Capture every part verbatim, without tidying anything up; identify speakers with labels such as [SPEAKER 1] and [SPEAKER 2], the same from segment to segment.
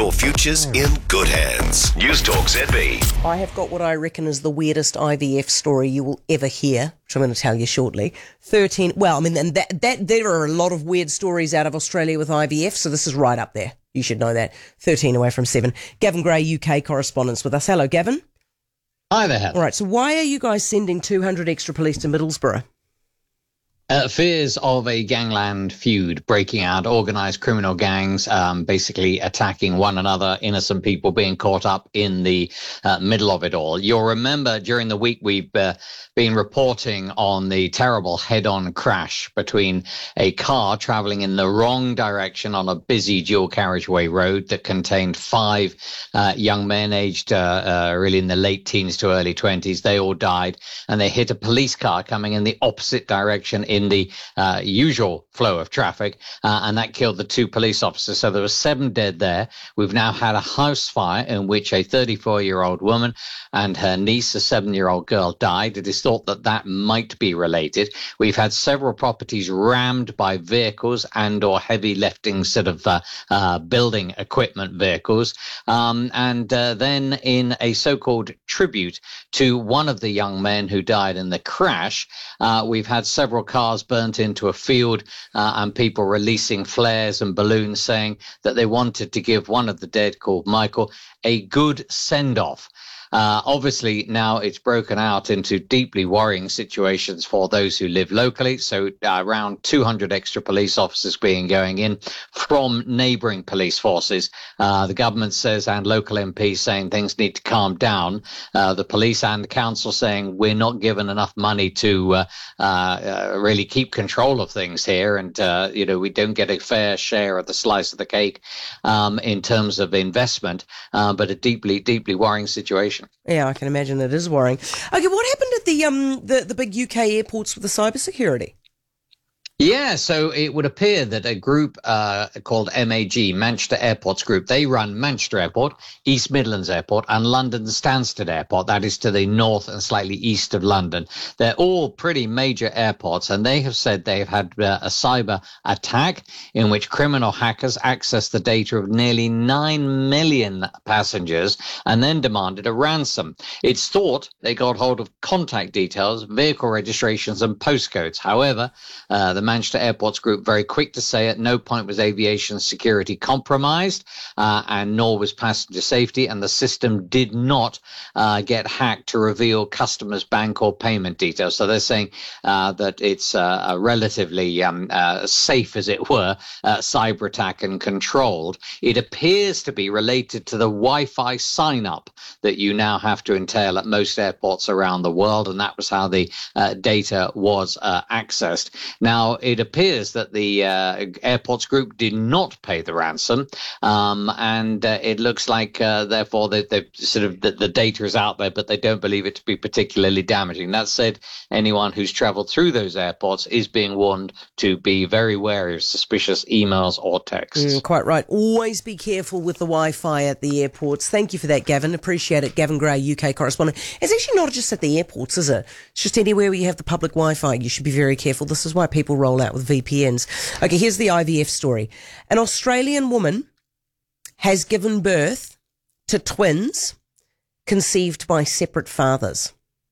[SPEAKER 1] Your future's in good hands. News Talk Z B.
[SPEAKER 2] I have got what I reckon is the weirdest I V F story you will ever hear, which I'm going to tell you shortly. thirteen, well, I mean, and that, that there are a lot of weird stories out of Australia with I V F, so this is right up there. You should know that. thirteen away from seven. Gavin Gray, U K correspondent with us. Hello, Gavin.
[SPEAKER 3] Hi there, Heather.
[SPEAKER 2] All right, so why are you guys sending two hundred extra police to Middlesbrough?
[SPEAKER 3] Uh, fears of a gangland feud breaking out, organised criminal gangs um, basically attacking one another, innocent people being caught up in the uh, middle of it all. You'll remember during the week we've uh, been reporting on the terrible head-on crash between a car travelling in the wrong direction on a busy dual carriageway road that contained five uh, young men aged uh, uh, really in the late teens to early twenties. They all died, and they hit a police car coming in the opposite direction in the uh, usual flow of traffic, uh, and that killed the two police officers. So there were seven dead there. We've now had a house fire in which a thirty-four-year-old woman and her niece, a seven-year-old girl, died. It is thought that that might be related. We've had several properties rammed by vehicles and or heavy lifting sort of uh, uh, building equipment vehicles. Um, and uh, then in a so-called tribute to one of the young men who died in the crash, uh, we've had several cars burnt into a field uh, and people releasing flares and balloons saying that they wanted to give one of the dead, called Michael, a good send-off. Uh, obviously, now it's broken out into deeply worrying situations for those who live locally. So uh, around two hundred extra police officers being going in from neighbouring police forces. Uh, the government says, and local M Ps saying things need to calm down. Uh, the police and the council saying we're not given enough money to uh, uh, uh, really keep control of things here. And, uh, you know, we don't get a fair share of the slice of the cake um, in terms of investment, uh, but a deeply, deeply worrying situation.
[SPEAKER 2] Yeah, I can imagine it is worrying. Okay, what happened at the um the, the big U K airports with the cybersecurity?
[SPEAKER 3] Yeah, so it would appear that a group uh, called M A G, Manchester Airports Group, they run Manchester Airport, East Midlands Airport and London Stansted Airport. That is to the north and slightly east of London. They're all pretty major airports, and they have said they've had uh, a cyber attack in which criminal hackers accessed the data of nearly nine million passengers and then demanded a ransom. It's thought they got hold of contact details, vehicle registrations and postcodes. However, uh, the Manchester Airports Group very quick to say at no point was aviation security compromised, uh, and nor was passenger safety, and the system did not uh, get hacked to reveal customers' bank or payment details. So they're saying uh, that it's uh, a relatively um, uh, safe, as it were, uh, cyber attack and controlled. It appears to be related to the Wi-Fi sign-up that you now have to entail at most airports around the world, and that was how the uh, data was uh, accessed. Now, it appears that the uh, airports group did not pay the ransom, um, and uh, it looks like, uh, therefore, they, they've sort of the, the data is out there, but they don't believe it to be particularly damaging. That said, anyone who's travelled through those airports is being warned to be very wary of suspicious emails or texts.
[SPEAKER 2] Mm, quite right. Always be careful with the Wi-Fi at the airports. Thank you for that, Gavin. Appreciate it. Gavin Gray, U K correspondent. It's actually not just at the airports, is it? It's just anywhere where you have the public Wi-Fi. You should be very careful. This is why people roll out with V P Ns. Okay, here's the I V F story. An Australian woman has given birth to twins conceived by separate fathers.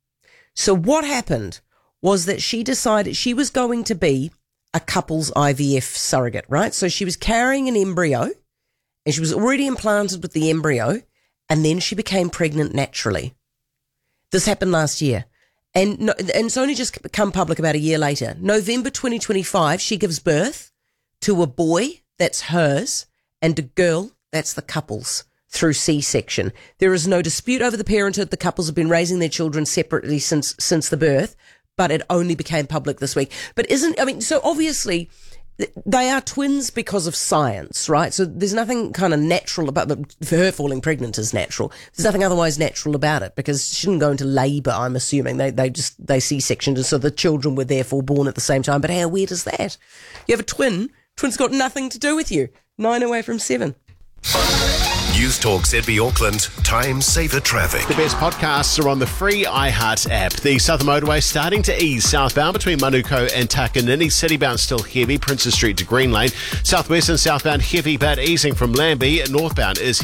[SPEAKER 2] So what happened was that she decided she was going to be a couple's I V F surrogate, right? So she was carrying an embryo and she was already implanted with the embryo, and then she became pregnant naturally. This happened last year. And, no, and it's only just become public about a year later. November twenty twenty-five, she gives birth to a boy that's hers and a girl that's the couple's through C-section. There is no dispute over the parenthood. The couples have been raising their children separately since since the birth, but it only became public this week. But isn't, I mean, so obviously they are twins because of science, right? So there's nothing kind of natural about them. For her, falling pregnant is natural. There's nothing otherwise natural about it because she didn't go into labour, I'm assuming. They they just, they C-sectioned, and so the children were therefore born at the same time. But how weird is that? You have a twin, twin's got nothing to do with you. Nine away from seven.
[SPEAKER 1] News Talk Z B Auckland, time saver traffic.
[SPEAKER 4] The best podcasts are on the free iHeart app. The Southern Motorway starting to ease southbound between Manuko and Takanini. Citybound still heavy, Princess Street to Green Lane. Southwest and southbound heavy but easing from Lambie. Northbound is